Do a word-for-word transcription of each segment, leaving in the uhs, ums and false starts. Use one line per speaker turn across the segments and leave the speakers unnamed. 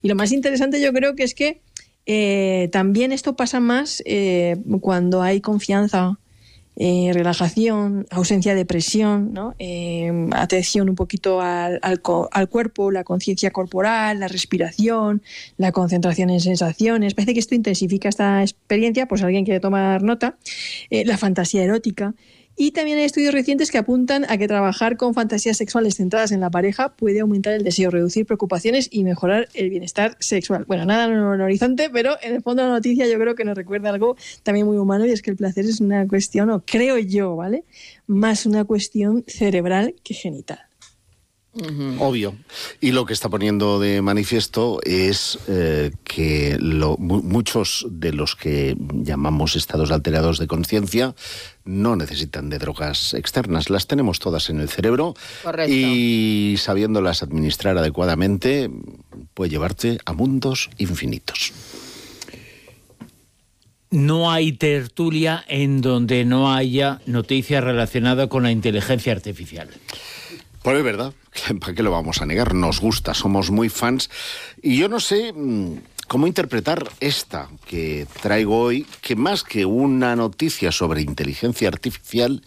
Y lo más interesante yo creo que es que eh, también esto pasa más eh, cuando hay confianza, eh, relajación, ausencia de presión, ¿no? Eh, atención un poquito al, al, al cuerpo, la conciencia corporal, la respiración, la concentración en sensaciones. Parece que esto intensifica esta experiencia, pues alguien quiere tomar nota. Eh, la fantasía erótica. Y también hay estudios recientes que apuntan a que trabajar con fantasías sexuales centradas en la pareja puede aumentar el deseo, reducir preocupaciones y mejorar el bienestar sexual. Bueno, nada en el horizonte, pero en el fondo la noticia yo creo que nos recuerda algo también muy humano, y es que el placer es una cuestión, o creo yo, ¿vale?, más una cuestión cerebral que genital.
Uh-huh. Obvio. Y lo que está poniendo de manifiesto es eh, que lo, mu- muchos de los que llamamos estados alterados de conciencia no necesitan de drogas externas, las tenemos todas en el cerebro.
Correcto.
Y sabiéndolas administrar adecuadamente puede llevarte a mundos infinitos.
No hay tertulia en donde no haya noticias relacionadas con la inteligencia artificial.
Pues es verdad, ¿para qué lo vamos a negar? Nos gusta, somos muy fans. Y yo no sé cómo interpretar esta que traigo hoy, que más que una noticia sobre inteligencia artificial,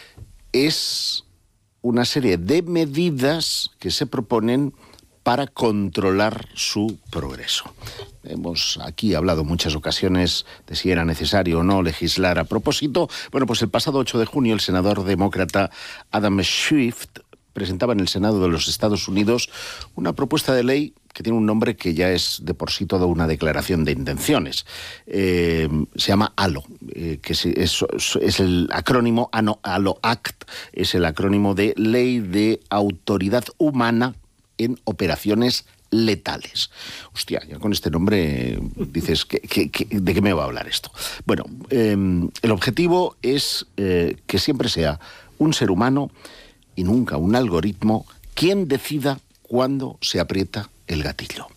es una serie de medidas que se proponen para controlar su progreso. Hemos aquí hablado en muchas ocasiones de si era necesario o no legislar a propósito. Bueno, pues el pasado ocho de junio el senador demócrata Adam Schiff presentaba en el Senado de los Estados Unidos una propuesta de ley que tiene un nombre que ya es de por sí toda una declaración de intenciones. Eh, se llama A L O, eh, que es, es, es el acrónimo, A L O Act, es el acrónimo de Ley de Autoridad Humana en Operaciones Letales. Hostia, ya con este nombre dices, ¿qué, qué, qué, ¿de qué me va a hablar esto? Bueno, eh, el objetivo es eh, que siempre sea un ser humano y nunca un algoritmo quien decida cuándo se aprieta el gatillo.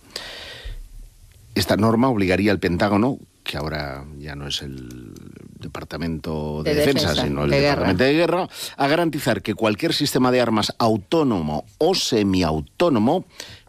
Esta norma obligaría al Pentágono, que ahora ya no es el Departamento de, de Defensa, defensa, sino el de Departamento guerra. de Guerra, a garantizar que cualquier sistema de armas autónomo o semiautónomo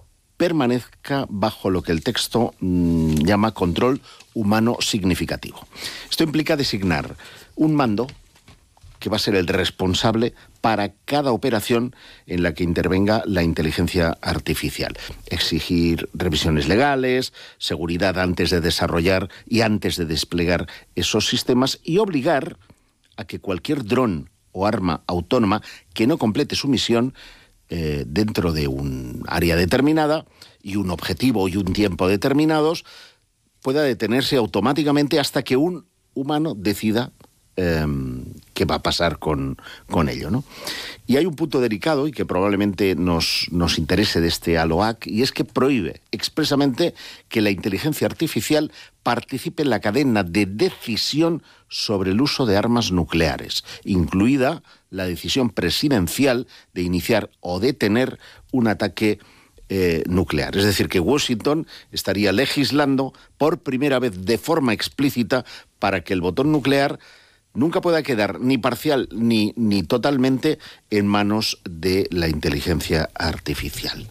permanezca bajo lo que el texto mmm, llama control humano significativo. Esto implica designar un mando que va a ser el responsable para cada operación en la que intervenga la inteligencia artificial. Exigir revisiones legales, seguridad antes de desarrollar y antes de desplegar esos sistemas, y obligar a que cualquier dron o arma autónoma que no complete su misión eh, dentro de un área determinada y un objetivo y un tiempo determinados pueda detenerse automáticamente hasta que un humano decida Eh, qué va a pasar con, con ello, ¿no? Y hay un punto delicado y que probablemente nos, nos interese de este A L O A C, y es que prohíbe expresamente que la inteligencia artificial participe en la cadena de decisión sobre el uso de armas nucleares, incluida la decisión presidencial de iniciar o detener un ataque Eh, nuclear. Es decir, que Washington estaría legislando por primera vez de forma explícita para que el botón nuclear nunca pueda quedar ni parcial ni, ni totalmente en manos de la inteligencia artificial.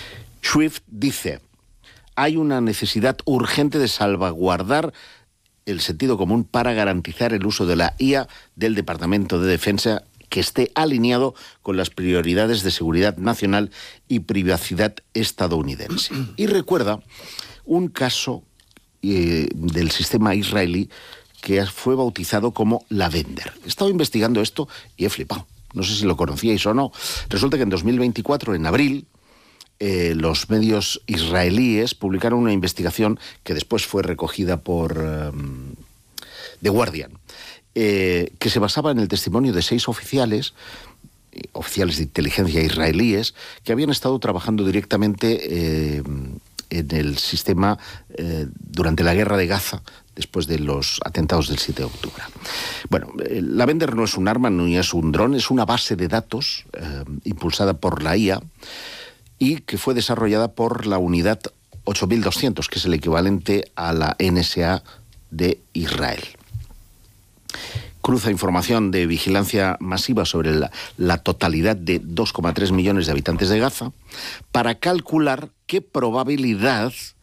Swift dice: hay una necesidad urgente de salvaguardar el sentido común para garantizar el uso de la I A del Departamento de Defensa que esté alineado con las prioridades de seguridad nacional y privacidad estadounidense. Y recuerda un caso eh, del sistema israelí que fue bautizado como Lavender. He estado investigando esto y he flipado. No sé si lo conocíais o no. Resulta que en dos mil veinticuatro, en abril, eh, los medios israelíes publicaron una investigación que después fue recogida por um, The Guardian, eh, que se basaba en el testimonio de seis oficiales, eh, oficiales de inteligencia israelíes, que habían estado trabajando directamente eh, en el sistema eh, durante la guerra de Gaza, después de los atentados del siete de octubre. Bueno, el Lavender no es un arma, no es un dron, es una base de datos eh, impulsada por la I A y que fue desarrollada por la unidad ocho mil doscientos, que es el equivalente a la N S A de Israel. Cruza información de vigilancia masiva sobre la, la totalidad de dos coma tres millones de habitantes de Gaza para calcular qué probabilidad